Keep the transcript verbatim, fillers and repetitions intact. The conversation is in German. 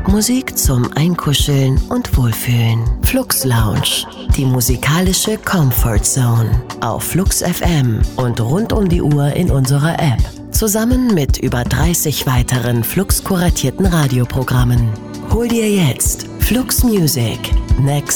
Musik zum Einkuscheln und Wohlfühlen. Flux Lounge, die musikalische Comfort Zone. Auf Flux F M und rund um die Uhr in unserer App. Zusammen mit über dreißig weiteren Flux kuratierten Radioprogrammen. Hol dir jetzt Flux Music. Next